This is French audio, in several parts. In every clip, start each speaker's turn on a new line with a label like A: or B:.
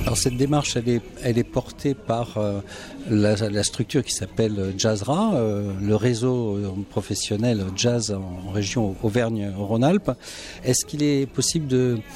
A: Alors cette démarche, elle est portée par la structure qui s'appelle Jazzra, le réseau professionnel jazz en région Auvergne-Rhône-Alpes. Est-ce qu'il est possible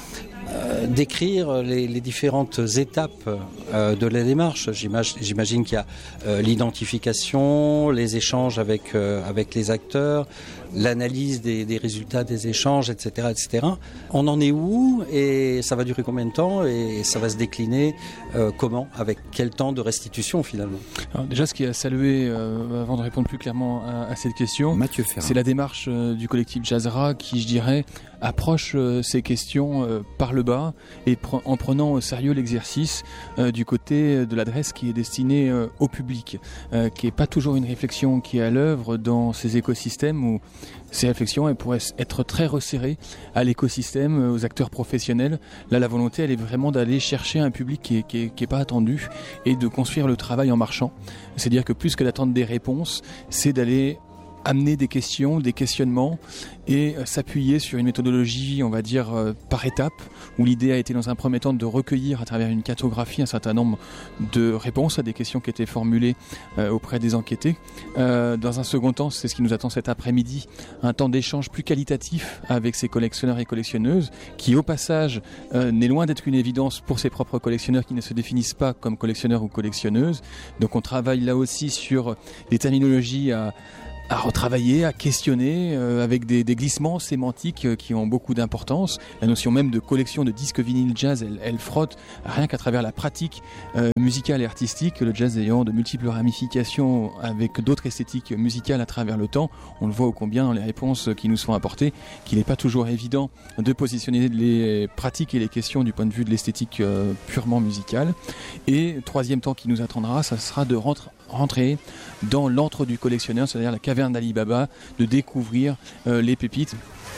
A: d'écrire les différentes étapes de la démarche? J'imagine qu'il y a l'identification, les échanges avec les acteurs, l'analyse des résultats des échanges, etc., etc. On en est où et ça va durer combien de temps et ça va se décliner comment, avec quel temps de restitution finalement?
B: Alors déjà, ce qui est à saluer, avant de répondre plus clairement à cette question,
C: Mathieu Ferrand, c'est
B: la démarche du collectif Jazzra qui, je dirais, approche ces questions par le bas et en prenant au sérieux l'exercice du côté de l'adresse qui est destinée au public, qui n'est pas toujours une réflexion qui est à l'œuvre dans ces écosystèmes où ces réflexions elles pourraient être très resserrées à l'écosystème, aux acteurs professionnels. Là, la volonté, elle est vraiment d'aller chercher un public qui est pas attendu et de construire le travail en marchant. C'est-à-dire que plus que d'attendre des réponses, c'est d'aller amener des questions, des questionnements et s'appuyer sur une méthodologie, on va dire, par étapes, où l'idée a été dans un premier temps de recueillir à travers une cartographie un certain nombre de réponses à des questions qui étaient formulées auprès des enquêtés. Dans un second temps, c'est ce qui nous attend cet après-midi, un temps d'échange plus qualitatif avec ces collectionneurs et collectionneuses, qui au passage n'est loin d'être une évidence pour ses propres collectionneurs qui ne se définissent pas comme collectionneurs ou collectionneuses. Donc on travaille là aussi sur des terminologies à retravailler, à questionner avec des glissements sémantiques qui ont beaucoup d'importance. La notion même de collection de disques vinyles jazz, elle frotte rien qu'à travers la pratique musicale et artistique, le jazz ayant de multiples ramifications avec d'autres esthétiques musicales à travers le temps. On le voit ô combien dans les réponses qui nous sont apportées, qu'il n'est pas toujours évident de positionner les pratiques et les questions du point de vue de l'esthétique purement musicale. Et troisième temps qui nous attendra, ça sera de rentrer dans l'antre du collectionneur, c'est-à-dire la caverne d'Ali Baba, de découvrir les pépites.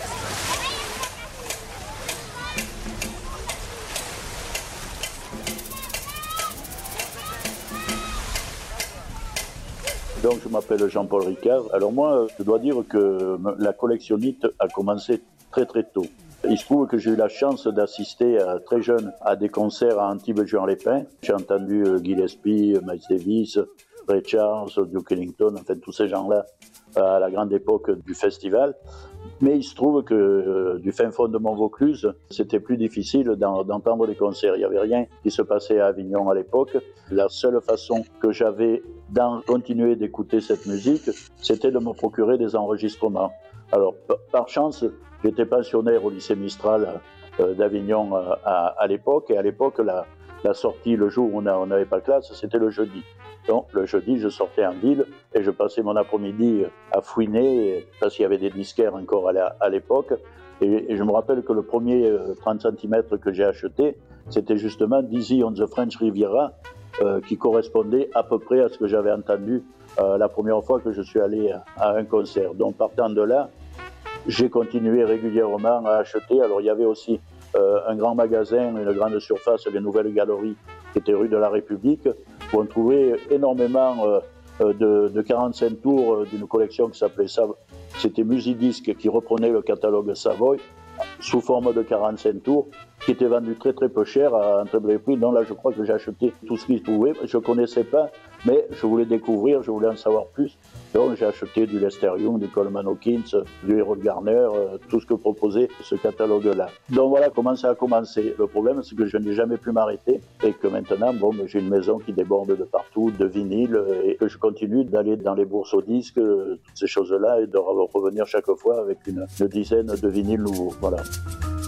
D: Donc je m'appelle Jean-Paul Ricard. Alors moi, je dois dire que la collectionnite a commencé très très tôt. Il se trouve que j'ai eu la chance d'assister très jeune à des concerts à Antibes-Juan-les-Pins. J'ai entendu Gillespie, Miles Davis, Ray Charles, Duke Ellington, enfin tous ces gens-là à la grande époque du festival. Mais il se trouve que du fin fond de mon Vaucluse, c'était plus difficile d'entendre les concerts. Il n'y avait rien qui se passait à Avignon à l'époque. La seule façon que j'avais d'en continuer d'écouter cette musique, c'était de me procurer des enregistrements. Alors, par chance, j'étais pensionnaire au lycée Mistral d'Avignon à l'époque. Et à l'époque, la sortie, le jour où on n'avait pas de classe, c'était le jeudi. Donc, le jeudi, je sortais en ville et je passais mon après-midi à fouiner parce qu'il y avait des disquaires encore à l'époque. Et je me rappelle que le premier 30 cm que j'ai acheté, c'était justement Dizzy on the French Riviera, qui correspondait à peu près à ce que j'avais entendu la première fois que je suis allé à un concert. Donc, partant de là, j'ai continué régulièrement à acheter. Alors, il y avait aussi un grand magasin, une grande surface, les Nouvelles Galeries, qui était rue de la République, où on trouvait énormément de 45 tours d'une collection qui s'appelait c'était Musidisc, qui reprenait le catalogue Savoy sous forme de 45 tours, qui était vendu très très peu cher à un très bon prix. Donc là, je crois que j'ai acheté tout ce qu'il pouvait. Je ne connaissais pas, mais je voulais découvrir, je voulais en savoir plus. Donc j'ai acheté du Lester Young, du Coleman Hawkins, du Harold Garner, tout ce que proposait ce catalogue-là. Donc voilà comment ça a commencé. Le problème, c'est que je n'ai jamais pu m'arrêter et que maintenant, j'ai une maison qui déborde de partout, de vinyle, et que je continue d'aller dans les bourses aux disques, toutes ces choses-là, et de revenir chaque fois avec une dizaine de vinyles nouveaux. Voilà.